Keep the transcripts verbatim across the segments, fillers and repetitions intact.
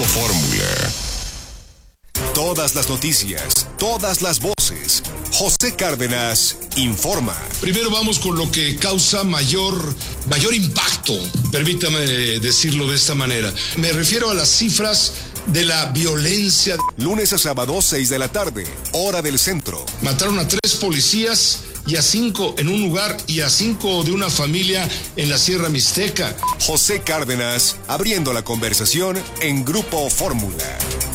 Fórmula. Todas las noticias, todas las voces. José Cárdenas informa. Primero vamos con lo que causa mayor, mayor impacto, permítame decirlo de esta manera. Me refiero a las cifras de la violencia. Lunes a sábado, seis de la tarde, hora del centro. Mataron a tres policías y a cinco en un lugar y a cinco de una familia en la Sierra Mixteca. José Cárdenas, abriendo la conversación en Grupo Fórmula.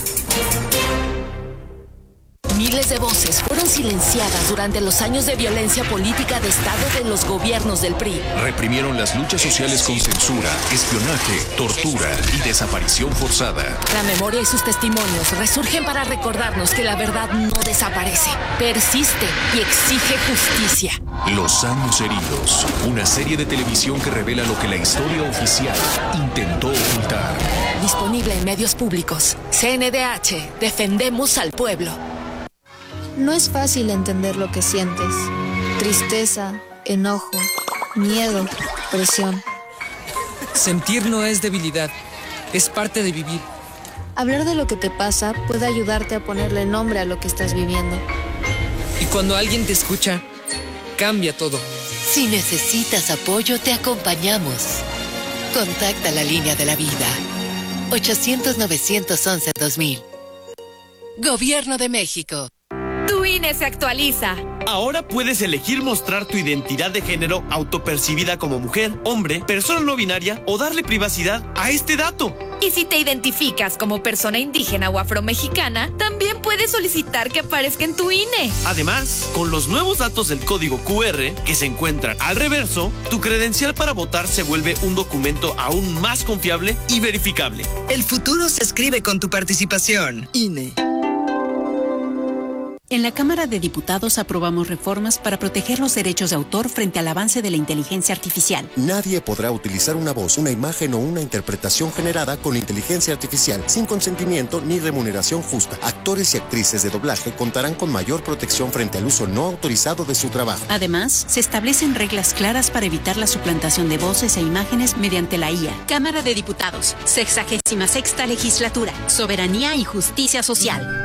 Miles de voces fueron silenciadas durante los años de violencia política de Estado de los gobiernos del P R I. Reprimieron las luchas sociales con censura, espionaje, tortura y desaparición forzada. La memoria y sus testimonios resurgen para recordarnos que la verdad no desaparece, persiste y exige justicia. Los años heridos, una serie de televisión que revela lo que la historia oficial intentó ocultar. Disponible en medios públicos. C N D H, defendemos al pueblo. No es fácil entender lo que sientes. Tristeza, enojo, miedo, presión. Sentir no es debilidad, es parte de vivir. Hablar de lo que te pasa puede ayudarte a ponerle nombre a lo que estás viviendo. Y cuando alguien te escucha, cambia todo. Si necesitas apoyo, te acompañamos. Contacta la línea de la vida. ochocientos, novecientos once, dos mil. Gobierno de México. Tu I N E se actualiza. Ahora puedes elegir mostrar tu identidad de género autopercibida como mujer, hombre, persona no binaria o darle privacidad a este dato. Y si te identificas como persona indígena o afromexicana, también puedes solicitar que aparezca en tu I N E. Además, con los nuevos datos del código Q R que se encuentran al reverso, tu credencial para votar se vuelve un documento aún más confiable y verificable. El futuro se escribe con tu participación. I N E. En la Cámara de Diputados aprobamos reformas para proteger los derechos de autor frente al avance de la inteligencia artificial. Nadie podrá utilizar una voz, una imagen o una interpretación generada con inteligencia artificial sin consentimiento ni remuneración justa. Actores y actrices de doblaje contarán con mayor protección frente al uso no autorizado de su trabajo. Además, se establecen reglas claras para evitar la suplantación de voces e imágenes mediante la I A. Cámara de Diputados, sexagésima sexta legislatura, soberanía y justicia social.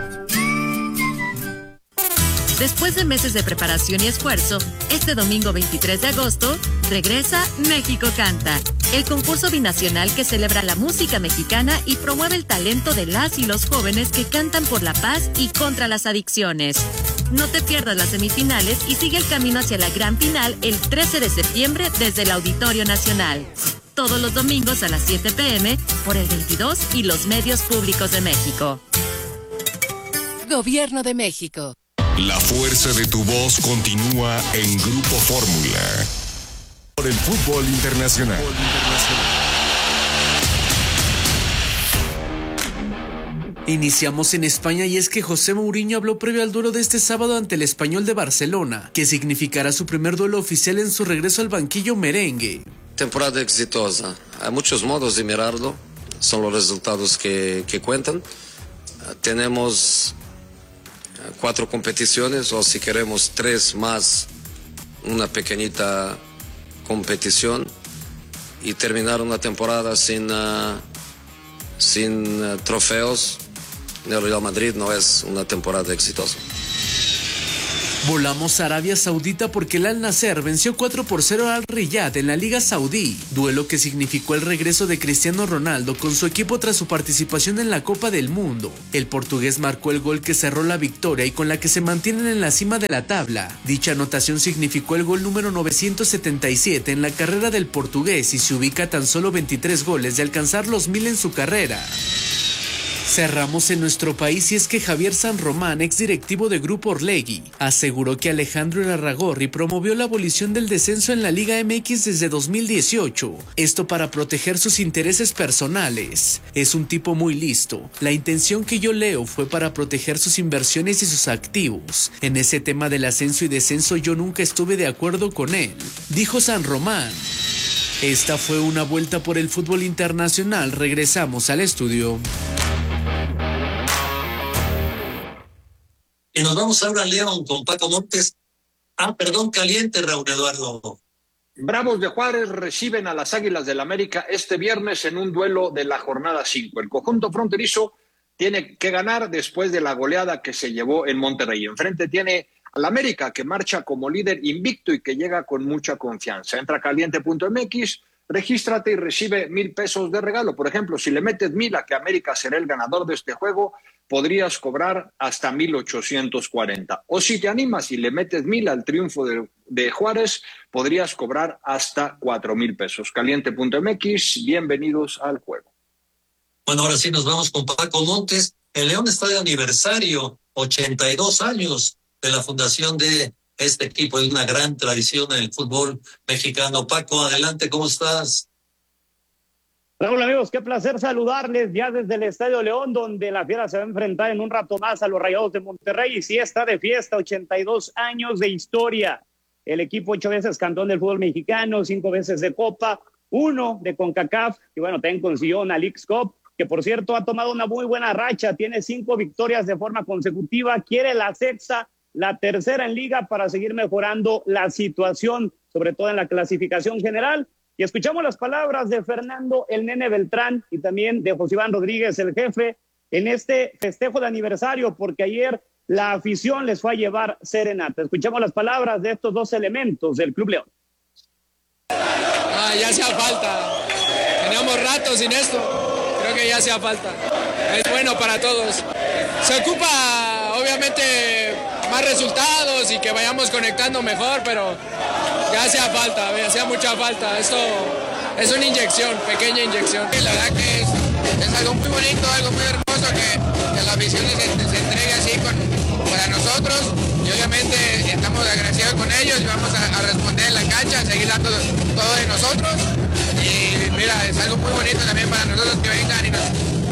Después de meses de preparación y esfuerzo, este domingo veintitrés de agosto, regresa México Canta, el concurso binacional que celebra la música mexicana y promueve el talento de las y los jóvenes que cantan por la paz y contra las adicciones. No te pierdas las semifinales y sigue el camino hacia la gran final el trece de septiembre desde el Auditorio Nacional. Todos los domingos a las siete pe eme por el veintidós y los medios públicos de México. Gobierno de México. La fuerza de tu voz continúa en Grupo Fórmula. Por el fútbol internacional. Iniciamos en España y es que José Mourinho habló previo al duelo de este sábado ante el Español de Barcelona, que significará su primer duelo oficial en su regreso al banquillo merengue. Temporada exitosa. Hay muchos modos de mirarlo. Son los resultados que, que cuentan. Tenemos cuatro competiciones, o si queremos tres más una pequeñita competición, y terminar una temporada sin, uh, sin uh, trofeos en el Real Madrid no es una temporada exitosa. Volamos a Arabia Saudita porque el Al Nassr venció cuatro por cero al Riyad en la Liga Saudí, duelo que significó el regreso de Cristiano Ronaldo con su equipo tras su participación en la Copa del Mundo. El portugués marcó el gol que cerró la victoria y con la que se mantienen en la cima de la tabla. Dicha anotación significó el gol número novecientos setenta y siete en la carrera del portugués y se ubica a tan solo veintitrés goles de alcanzar los mil en su carrera. Cerramos en nuestro país y es que Javier San Román, exdirectivo de Grupo Orlegui, aseguró que Alejandro Irarrágorri promovió la abolición del descenso en la Liga eme equis desde dos mil dieciocho, esto para proteger sus intereses personales. Es un tipo muy listo. La intención que yo leo fue para proteger sus inversiones y sus activos. En ese tema del ascenso y descenso yo nunca estuve de acuerdo con él, dijo San Román. Esta fue una vuelta por el fútbol internacional. Regresamos al estudio. Y nos vamos ahora a León con Paco Montes. Ah, perdón, caliente, Raúl Eduardo. Bravos de Juárez reciben a las Águilas del América este viernes en un duelo de la jornada cinco. El conjunto fronterizo tiene que ganar después de la goleada que se llevó en Monterrey. Enfrente tiene al América, que marcha como líder invicto y que llega con mucha confianza. Entra a caliente punto m x, regístrate y recibe mil pesos de regalo. Por ejemplo, si le metes mil a que América será el ganador de este juego, podrías cobrar hasta mil ochocientos cuarenta. O si te animas y le metes mil al triunfo de, de Juárez, podrías cobrar hasta cuatro mil pesos. caliente punto m x, bienvenidos al juego. Bueno, ahora sí nos vamos con Paco Montes. El León está de aniversario, ochenta y dos años de la fundación de este equipo. Es una gran tradición en el fútbol mexicano. Paco, adelante, ¿cómo estás? Raúl, amigos, qué placer saludarles ya desde el Estadio León, donde la Fiera se va a enfrentar en un rato más a los Rayados de Monterrey. Y sí está de fiesta, ochenta y dos años de historia. El equipo ocho veces campeón del fútbol mexicano, cinco veces de Copa, uno de CONCACAF, y bueno, también consiguió una Leagues Cup, que por cierto ha tomado una muy buena racha, tiene cinco victorias de forma consecutiva, quiere la sexta, la tercera en liga para seguir mejorando la situación, sobre todo en la clasificación general. Y escuchamos las palabras de Fernando el Nene Beltrán y también de José Iván Rodríguez, el jefe, en este festejo de aniversario, porque ayer la afición les fue a llevar serenata. Escuchamos las palabras de estos dos elementos del Club León. Ah, ya hacía falta. Teníamos rato sin esto. Creo que ya hacía falta. Es bueno para todos. Se ocupa, obviamente, más resultados y que vayamos conectando mejor, pero ya hacía falta, hacía mucha falta. Esto es una inyección, pequeña inyección. La verdad que es, es algo muy bonito, algo muy hermoso que, que la afición se, se entregue así con, para nosotros, y obviamente estamos agradecidos con ellos y vamos a, a responder en la cancha, a seguir dando todo de nosotros. Y mira, es algo muy bonito también para nosotros que vengan y nos...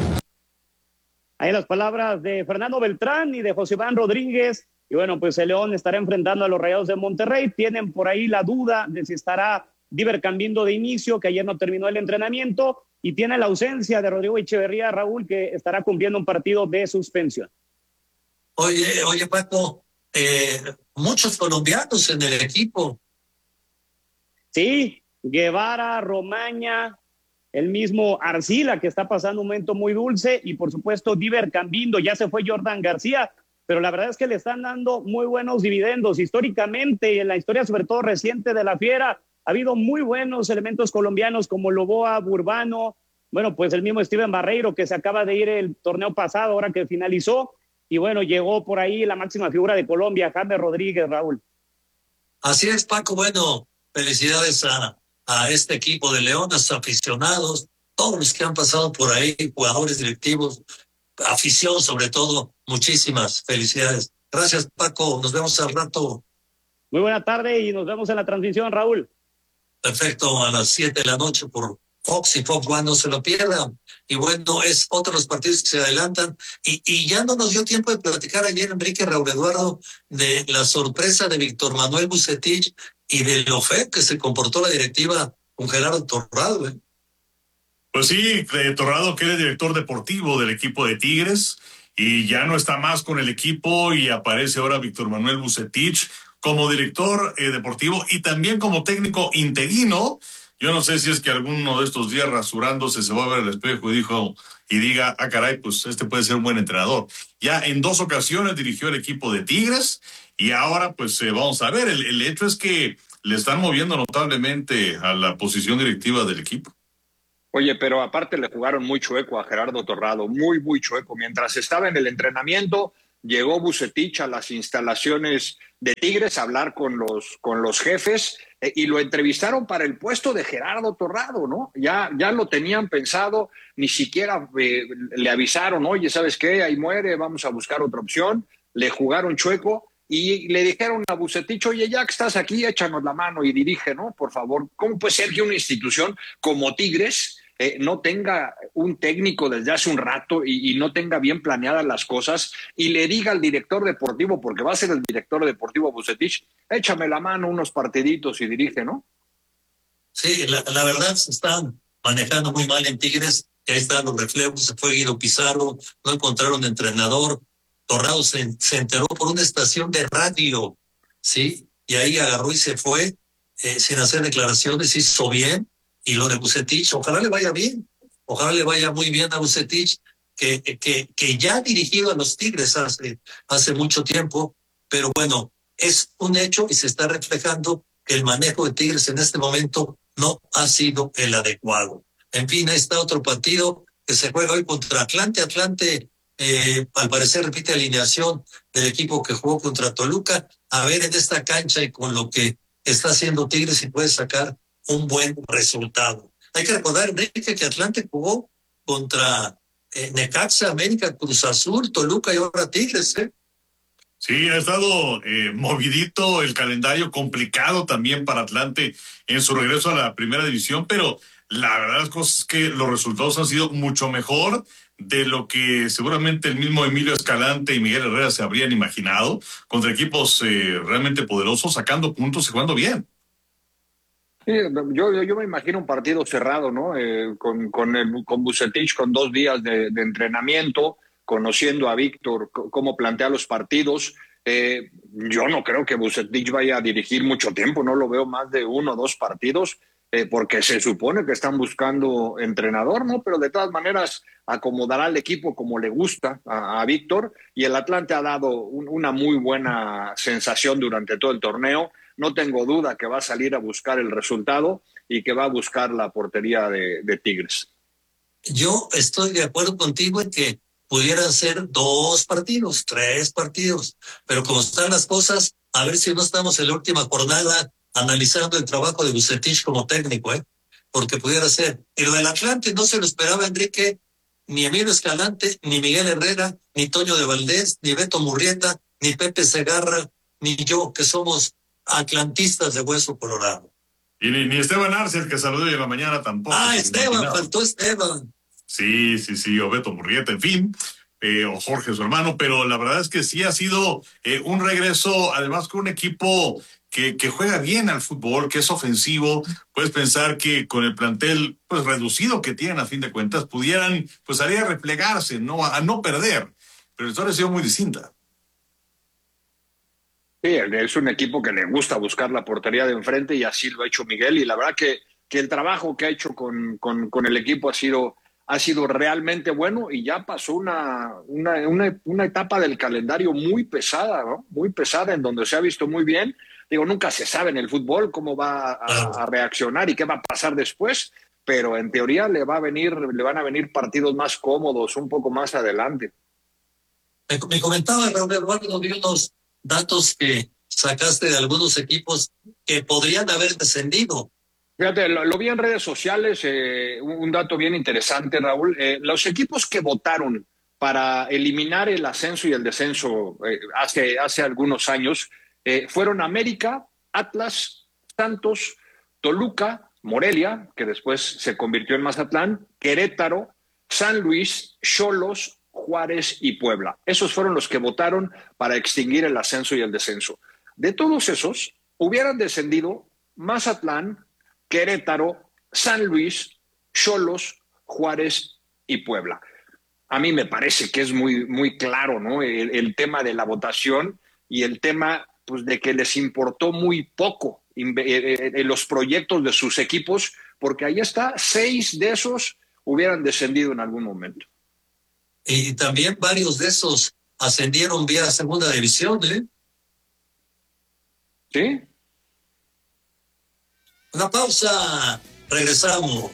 Ahí las palabras de Fernando Beltrán y de José Iván Rodríguez. Y bueno, pues el León estará enfrentando a los Rayados de Monterrey. Tienen por ahí la duda de si estará Diver Cambindo de inicio, que ayer no terminó el entrenamiento, y tiene la ausencia de Rodrigo Echeverría, Raúl, que estará cumpliendo un partido de suspensión. Oye, oye Paco, eh, muchos colombianos en el equipo. Sí, Guevara, Romaña, el mismo Arcila, que está pasando un momento muy dulce, y por supuesto Diver Cambindo. Ya se fue Jordan García, pero la verdad es que le están dando muy buenos dividendos. Históricamente, en la historia sobre todo reciente de la Fiera, ha habido muy buenos elementos colombianos como Loboa, Burbano, bueno, pues el mismo Steven Barreiro, que se acaba de ir el torneo pasado, ahora que finalizó, y bueno, llegó por ahí la máxima figura de Colombia, James Rodríguez, Raúl. Así es, Paco. Bueno, felicidades a, a este equipo de León, a sus aficionados, todos los que han pasado por ahí, jugadores, directivos, afición sobre todo. Muchísimas felicidades. Gracias, Paco. Nos vemos al rato. Muy buena tarde y nos vemos en la transmisión, Raúl. Perfecto, a las siete de la noche por Fox y Fox One, no se lo pierdan. Y bueno, es otro de los partidos que se adelantan. Y, y ya no nos dio tiempo de platicar ayer, Enrique, Raúl Eduardo, de la sorpresa de Víctor Manuel Bucetich y de lo feo que se comportó la directiva con Gerardo Torrado. ¿eh? Pues sí, Torrado, que era director deportivo del equipo de Tigres, y ya no está más con el equipo, y aparece ahora Víctor Manuel Bucetich como director eh, deportivo y también como técnico interino. Yo no sé si es que alguno de estos días rasurándose se va a ver al espejo y dijo y diga, ah caray, pues este puede ser un buen entrenador. Ya en dos ocasiones dirigió el equipo de Tigres y ahora pues eh, vamos a ver. El, el hecho es que le están moviendo notablemente a la posición directiva del equipo. Oye, pero aparte le jugaron muy chueco a Gerardo Torrado, muy, muy chueco. Mientras estaba en el entrenamiento, llegó Bucetich a las instalaciones de Tigres a hablar con los, con los jefes eh, y lo entrevistaron para el puesto de Gerardo Torrado, ¿no? Ya, ya lo tenían pensado, ni siquiera eh, le avisaron, oye, ¿sabes qué? Ahí muere, vamos a buscar otra opción. Le jugaron chueco y le dijeron a Bucetich, oye, ya que estás aquí, échanos la mano y dirige, ¿no? Por favor, ¿cómo puede ser que una institución como Tigres Eh, no tenga un técnico desde hace un rato y, y no tenga bien planeadas las cosas y le diga al director deportivo, porque va a ser el director deportivo Bucetich, échame la mano unos partiditos y dirige, ¿no? Sí, la, la verdad se están manejando muy mal en Tigres. Ahí están los reflejos, se fue Guido Pizarro, no encontraron entrenador. Torrado se, se enteró por una estación de radio, ¿sí? Y ahí agarró y se fue. eh, sin hacer declaraciones, hizo bien, y lo de Vucetich, ojalá le vaya bien, ojalá le vaya muy bien a Vucetich, que, que, que ya ha dirigido a los Tigres hace, hace mucho tiempo, pero bueno, es un hecho y se está reflejando que el manejo de Tigres en este momento no ha sido el adecuado. En fin, ahí está otro partido que se juega hoy contra Atlante. Atlante, eh, al parecer, repite alineación del equipo que jugó contra Toluca. A ver en esta cancha y con lo que está haciendo Tigres si puede sacar un buen resultado. Hay que recordar, Enrique, que Atlante jugó contra eh, Necaxa, América, Cruz Azul, Toluca y ahora Tigres, ¿eh? Sí, ha estado eh, movidito el calendario, complicado también para Atlante en su regreso a la primera división, pero la verdad las cosas es que los resultados han sido mucho mejor de lo que seguramente el mismo Emilio Escalante y Miguel Herrera se habrían imaginado, contra equipos eh, realmente poderosos, sacando puntos y jugando bien. Sí, yo, yo, yo me imagino un partido cerrado, ¿no? Eh, con, con, el, con Vucetich, con dos días de, de entrenamiento, conociendo a Víctor, c- cómo plantea los partidos. Eh, yo no creo que Vucetich vaya a dirigir mucho tiempo, no lo veo más de uno o dos partidos, eh, porque se supone que están buscando entrenador, ¿no? Pero de todas maneras acomodará al equipo como le gusta a, a Víctor, y el Atlante ha dado un, una muy buena sensación durante todo el torneo. No tengo duda que va a salir a buscar el resultado y que va a buscar la portería de, de Tigres. Yo estoy de acuerdo contigo en que pudieran ser dos partidos, tres partidos, pero como están las cosas, a ver si no estamos en la última jornada analizando el trabajo de Vucetich como técnico, ¿eh? Porque pudiera ser. Y lo del Atlante no se lo esperaba, Enrique, ni Emilio Escalante, ni Miguel Herrera, ni Toño de Valdés, ni Beto Murrieta, ni Pepe Segarra, ni yo, que somos atlantistas de hueso colorado. Y ni, ni Esteban Arce, el que saludó hoy en la mañana tampoco. Ah, Esteban, faltó Esteban. Sí, sí, sí, o Beto Murrieta, en fin, eh, o Jorge, su hermano, pero la verdad es que sí ha sido eh, un regreso, además con un equipo que, que juega bien al fútbol, que es ofensivo. Puedes pensar que con el plantel pues reducido que tienen a fin de cuentas, pudieran pues salir a replegarse, ¿no? A, a no perder, pero la historia ha sido muy distinta. Sí, es un equipo que le gusta buscar la portería de enfrente y así lo ha hecho Miguel, y la verdad que, que el trabajo que ha hecho con, con, con el equipo ha sido, ha sido realmente bueno, y ya pasó una, una, una, una etapa del calendario muy pesada, ¿no? Muy pesada, en donde se ha visto muy bien. Digo, nunca se sabe en el fútbol cómo va a, a reaccionar y qué va a pasar después, pero en teoría le va a venir, le van a venir partidos más cómodos un poco más adelante. Me, me comentaba Raúl Eduardo, vi unos datos que sacaste de algunos equipos que podrían haber descendido. Fíjate, lo, lo vi en redes sociales, eh, un, un dato bien interesante, Raúl. Eh, los equipos que votaron para eliminar el ascenso y el descenso eh, hace, hace algunos años eh, fueron América, Atlas, Santos, Toluca, Morelia, que después se convirtió en Mazatlán, Querétaro, San Luis, Xolos, Juárez y Puebla. Esos fueron los que votaron para extinguir el ascenso y el descenso. De todos esos, hubieran descendido Mazatlán, Querétaro, San Luis, Xolos, Juárez y Puebla. A mí me parece que es muy, muy claro, ¿no? El, el tema de la votación y el tema, pues, de que les importó muy poco en, en, en los proyectos de sus equipos, porque ahí está, seis de esos hubieran descendido en algún momento. Y también varios de esos ascendieron vía segunda división, ¿eh? Sí. Una pausa, regresamos.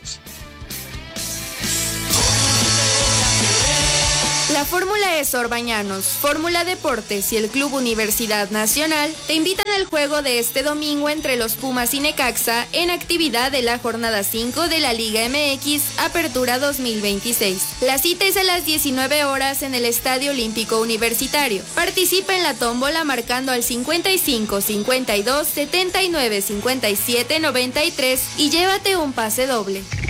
La Fórmula E Sor Bañanos, Fórmula Deportes y el Club Universidad Nacional te invitan al juego de este domingo entre los Pumas y Necaxa en actividad de la jornada cinco de la Liga M X Apertura dos mil veintiséis. La cita es a las diecinueve horas en el Estadio Olímpico Universitario. Participa en la tómbola marcando al cincuenta y cinco, cincuenta y dos, setenta y nueve, cincuenta y siete, noventa y tres y llévate un pase doble.